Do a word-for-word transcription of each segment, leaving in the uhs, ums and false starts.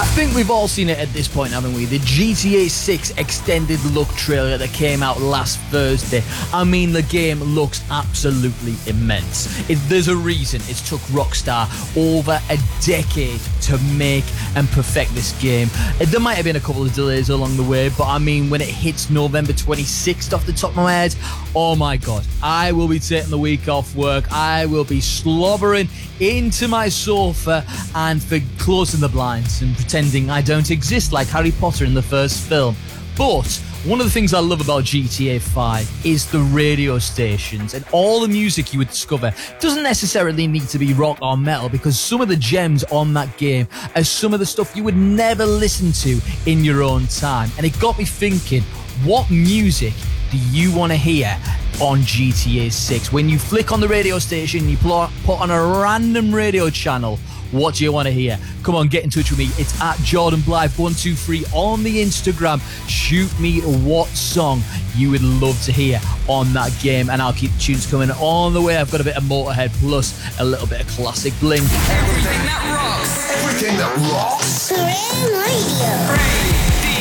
think we've all seen it at this point, haven't we? The G T A six extended look trailer that came out last Thursday. I mean, the game looks absolutely immense. It, there's a reason it took Rockstar over a decade to make and perfect this game. There might have been a couple of delays along the way, but I mean, when it hits November twenty-sixth off the top of my head, oh my God, I will be taking the week off work. I will be slobbering into my sofa and for closing the blinds and pretending I don't exist like Harry Potter in the first film. But one of the things I love about G T A five is the radio stations and all the music you would discover. It doesn't necessarily need to be rock or metal, because some of the gems on that game are some of the stuff you would never listen to in your own time. And it got me thinking, what music do you want to hear on G T A six? When you flick on the radio station, you put on a random radio channel, what do you want to hear? Come on, get in touch with me. It's at Jordan Blythe one two three on the Instagram. Shoot me what song you would love to hear on that game, and I'll keep the tunes coming on the way. I've got a bit of Motorhead plus a little bit of classic Blink. Everything that rocks. Everything that rocks. Radio.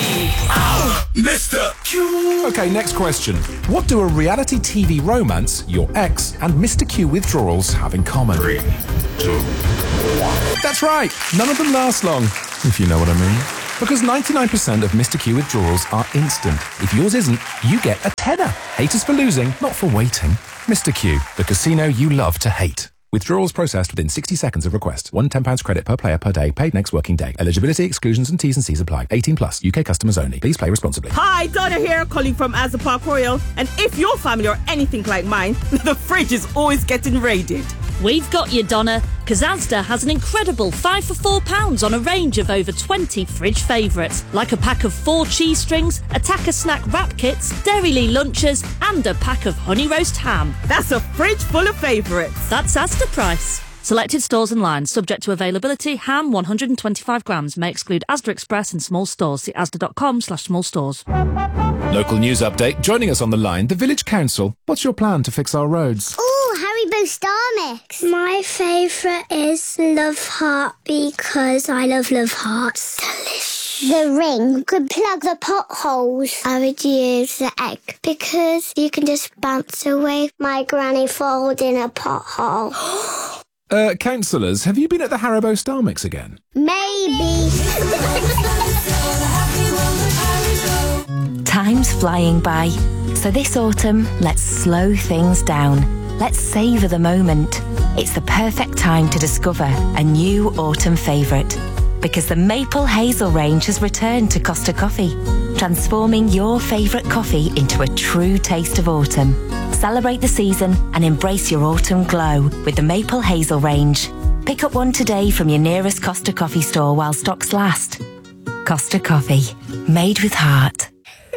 Mister Q. Okay, next question. What do a reality T V romance, your ex, and Mister Q withdrawals have in common? Three, two, one. That's right. None of them last long, if you know what I mean. Because ninety-nine percent of Mister Q withdrawals are instant. If yours isn't, you get a tenner. Hate us for losing, not for waiting. Mister Q, the casino you love to hate. Withdrawals processed within sixty seconds of request. One ten pounds credit per player per day, paid next working day. Eligibility, exclusions and T's and C's apply. eighteen plus, U K customers only. Please play responsibly. Hi, Donna here, calling from Asda Park Royal. And if your family are anything like mine, the fridge is always getting raided. We've got you, Donna, because Asda has an incredible five for four pounds on a range of over twenty fridge favourites, like a pack of four cheese strings, a Tacker snack wrap kits, Dairylee lunches, and a pack of honey roast ham. That's a fridge full of favourites. That's Asda price. Selected stores and lines, subject to availability. Ham one hundred twenty-five grams, may exclude Asda Express and small stores. See asda.com slash small stores. Local news update. Joining us on the line, the Village Council. What's your plan to fix our roads? Oh, Haribo Star Mix. My favourite is Love Heart because I love Love Hearts. Delicious. The ring could plug the potholes. I would use the egg because you can just bounce away my granny falls in a pothole. Uh, councillors, have you been at the Haribo Star Mix again? Maybe. Time's flying by, so this autumn, let's slow things down. Let's savour the moment. It's the perfect time to discover a new autumn favourite, because the Maple Hazel range has returned to Costa Coffee, transforming your favourite coffee into a true taste of autumn. Celebrate the season and embrace your autumn glow with the Maple Hazel range. Pick up one today from your nearest Costa Coffee store while stocks last. Costa Coffee, made with heart.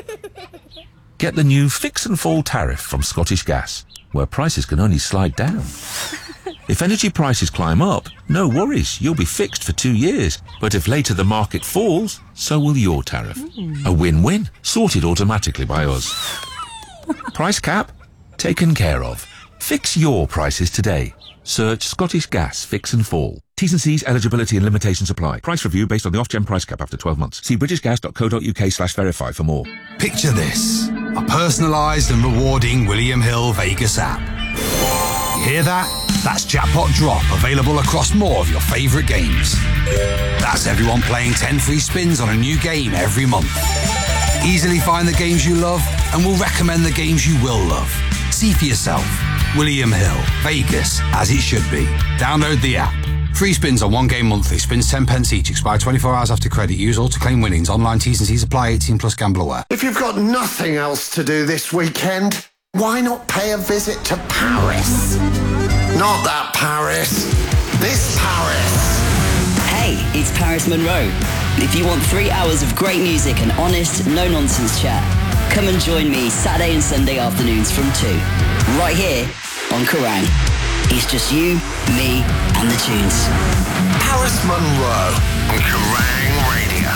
Get the new Fix and Fall tariff from Scottish Gas, where prices can only slide down. If energy prices climb up, no worries, you'll be fixed for two years. But if later the market falls, so will your tariff. Mm. A win-win, sorted automatically by us. Price cap? Taken care of. Fix your prices today. Search Scottish Gas Fix and Fall. T's and C's, eligibility and limitations apply. Price review based on the off-gen price cap after twelve months. See britishgas.co.uk slash verify for more. Picture this. A personalised and rewarding William Hill Vegas app. You hear that? That's Jackpot Drop, available across more of your favourite games. That's everyone playing ten free spins on a new game every month. Easily find the games you love and we'll recommend the games you will love. See for yourself. William Hill, Vegas, as it should be. Download the app. Free spins on one game monthly. Spins ten pence each. Expire twenty-four hours after credit. Use all to claim winnings. Online T's and C's apply. eighteen plus gamble aware. If you've got nothing else to do this weekend, why not pay a visit to Paris? Not that Paris. This Paris. Hey, it's Paris Monroe. If you want three hours of great music and honest, no-nonsense chat, come and join me Saturday and Sunday afternoons from two. Right here on Kerrang. It's just you, me, and the tunes. Paris Monroe on Kerrang Radio.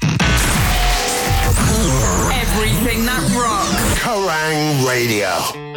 Everything that rocks. Kerrang Radio.